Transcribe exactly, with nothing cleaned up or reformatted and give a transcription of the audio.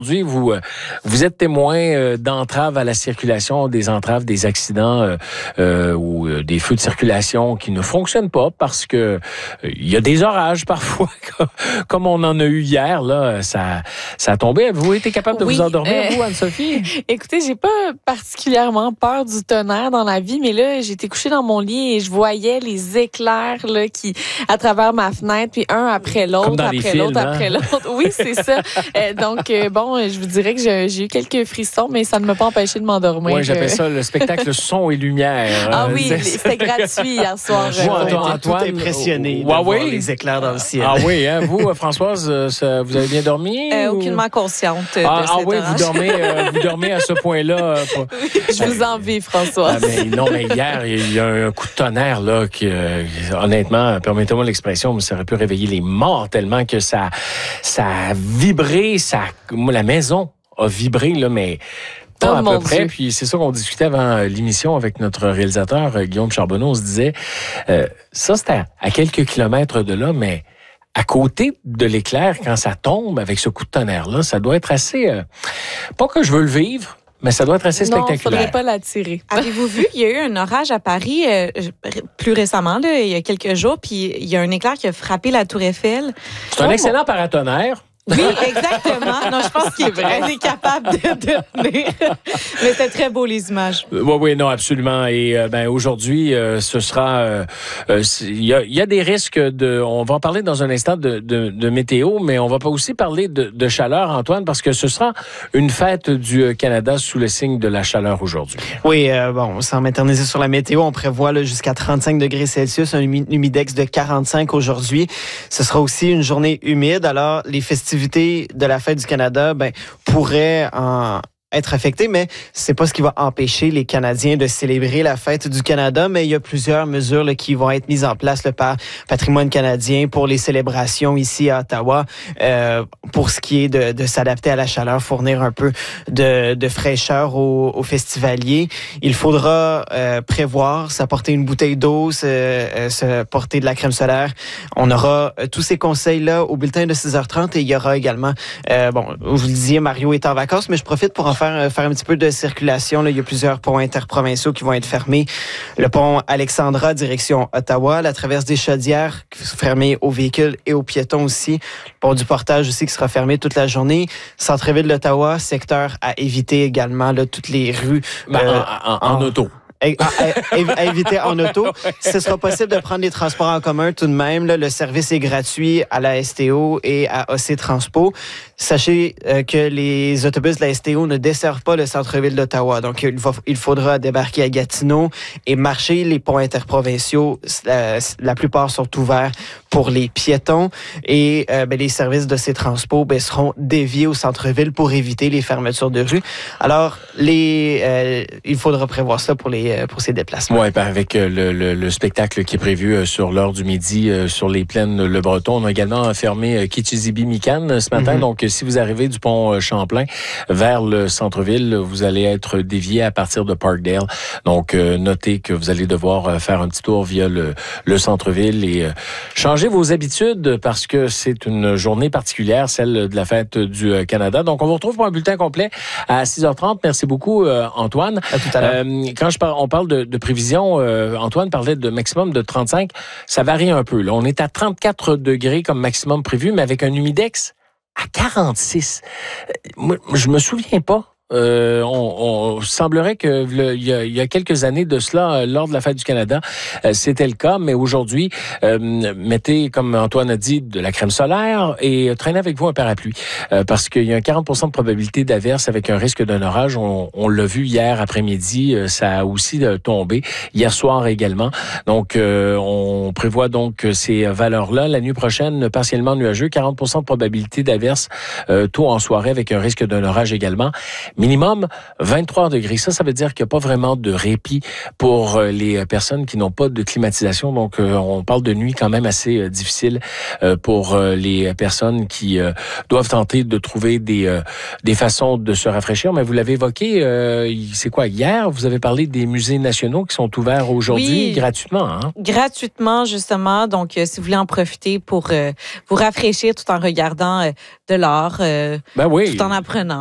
Aujourd'hui, vous, vous êtes témoin euh, d'entraves à la circulation, des entraves, des accidents euh, euh, ou euh, des feux de circulation qui ne fonctionnent pas parce que euh, il y a des orages parfois, comme on en a eu hier. Là, ça, ça a tombé. Avez-vous été capable de oui, vous endormir, euh, vous, Anne-Sophie? Écoutez, j'ai pas particulièrement peur du tonnerre dans la vie, mais là, j'étais couchée dans mon lit et je voyais les éclairs là qui à travers ma fenêtre, puis un après l'autre, après films, l'autre, hein? après l'autre. Oui, c'est ça. euh, donc euh, bon. Je vous dirais que j'ai, j'ai eu quelques frissons, mais ça ne m'a pas empêché de m'endormir. Oui, j'appelle ça le spectacle son et lumière. Ah oui, c'est... c'était gratuit hier soir. Moi, J'ai Antoine, été tout impressionné de ouais, voir oui. les éclairs dans le ciel. Ah oui, hein, vous, Françoise, ça, vous avez bien dormi? Euh, ou... Aucunement consciente de Ah, ah cet oui, orage. vous dormez, euh, vous dormez à ce point-là. Euh, pour... Oui, je vous envie, François. Ah, mais non, mais hier, il y a un coup de tonnerre, là, qui, euh, honnêtement, permettez-moi l'expression, mais ça aurait pu réveiller les morts tellement que ça, ça a vibré, ça, la maison a vibré, là, mais pas Oh, à mon peu près. Dieu. Puis c'est ça qu'on discutait avant l'émission avec notre réalisateur, euh, Guillaume Charbonneau. On se disait, euh, ça, c'était à, à quelques kilomètres de là, mais à côté de l'éclair, quand ça tombe avec ce coup de tonnerre-là, ça doit être assez... Euh, pas que je veux le vivre, mais ça doit être assez Non, spectaculaire. faudrait pas l'attirer. Avez-vous vu, il y a eu un orage à Paris euh, plus récemment, là, il y a quelques jours, puis il y a un éclair qui a frappé la Tour Eiffel. C'est un Oh, excellent paratonnerre. Oui, exactement. Non, je pense qu'il est capable de, de tenir. Mais c'était très beau, les images. Oui, oui, non, absolument. Et euh, ben aujourd'hui, euh, ce sera... euh, euh, Il y, a, y a des risques de... On va en parler dans un instant de, de, de météo, mais on va pas aussi parler de, de chaleur, Antoine, parce que ce sera une fête du Canada sous le signe de la chaleur aujourd'hui. Oui, euh, bon, sans m'éterniser sur la météo, on prévoit là, jusqu'à trente-cinq degrés Celsius, un humi- humidex de quarante-cinq aujourd'hui. Ce sera aussi une journée humide. Alors, les festivités de la fête du Canada, ben, pourraient en être affectées, mais c'est pas ce qui va empêcher les Canadiens de célébrer la fête du Canada, mais il y a plusieurs mesures là, qui vont être mises en place là, par Patrimoine canadien pour les célébrations ici à Ottawa, euh, pour ce qui est de, de s'adapter à la chaleur, fournir un peu de, de fraîcheur aux, aux festivaliers. Il faudra euh, prévoir, s'apporter une bouteille d'eau, se, euh, se porter de la crème solaire. On aura euh, tous ces conseils-là au bulletin de six heures trente et il y aura également, euh, bon, vous le disiez, Mario est en vacances, mais je profite pour en faire, faire un petit peu de circulation. Là, il y a plusieurs ponts interprovinciaux qui vont être fermés. Le pont Alexandra, direction Ottawa. La traverse des Chaudières, fermée aux véhicules et aux piétons aussi. Le pont du Portage aussi qui sera fermé toute la journée. Centre-ville d'Ottawa, secteur à éviter également, là, toutes les rues. Ben, euh, en, en, en auto. À, à, à éviter en auto. Ce sera possible de prendre les transports en commun tout de même. Là, le service est gratuit à la S T O et à O C Transpo. Sachez euh, que les autobus de la S T O ne desservent pas le centre-ville d'Ottawa. Donc, il, va, il faudra débarquer à Gatineau et marcher. Les ponts interprovinciaux, la, la plupart sont ouverts pour les piétons. Et euh, ben, les services de ces transports ben, seront déviés au centre-ville pour éviter les fermetures de rue. Alors, les, euh, il faudra prévoir ça pour les pour ces déplacements. Oui, ben avec euh, le, le, le spectacle qui est prévu euh, sur l'heure du midi euh, sur les plaines Le Breton. On a également fermé euh, Kitchizibé-Mikan euh, ce matin. Mm-hmm. Donc, euh, si vous arrivez du pont euh, Champlain vers le centre-ville, vous allez être dévié à partir de Parkdale. Donc, euh, notez que vous allez devoir euh, faire un petit tour via le, le centre-ville et euh, changer vos habitudes parce que c'est une journée particulière, celle de la fête du euh, Canada. Donc, on vous retrouve pour un bulletin complet à six heures trente. Merci beaucoup, euh, Antoine. À tout à l'heure. Euh, quand je parle on parle de, de prévision, euh, Antoine parlait de maximum de trente-cinq. Ça varie un peu. Là. On est à trente-quatre degrés comme maximum prévu, mais avec un humidex à quarante-six. Moi, je me souviens pas. Euh, on, on semblerait que le, il, y a, il y a quelques années de cela, euh, lors de la Fête du Canada, euh, c'était le cas, mais aujourd'hui, euh, mettez, comme Antoine a dit, de la crème solaire et traînez avec vous un parapluie, euh, parce qu'il y a un quarante pour cent de probabilité d'averse avec un risque d'un orage. On, on l'a vu hier après-midi, euh, ça a aussi euh, tombé, hier soir également. Donc, euh, on prévoit donc ces valeurs-là. La nuit prochaine, partiellement nuageux, quarante pour cent de probabilité d'averse, euh, tôt en soirée avec un risque d'un orage également. Minimum vingt-trois degrés. Ça, ça veut dire qu'il n'y a pas vraiment de répit pour euh, les personnes qui n'ont pas de climatisation. Donc, euh, on parle de nuit quand même assez euh, difficile euh, pour euh, les personnes qui euh, doivent tenter de trouver des, euh, des façons de se rafraîchir. Mais vous l'avez évoqué, euh, c'est quoi, hier, vous avez parlé des musées nationaux qui sont ouverts aujourd'hui Oui, gratuitement. Hein? Gratuitement, justement. Donc, euh, si vous voulez en profiter pour euh, vous rafraîchir tout en regardant euh, de l'art, euh, Ben oui. tout en apprenant.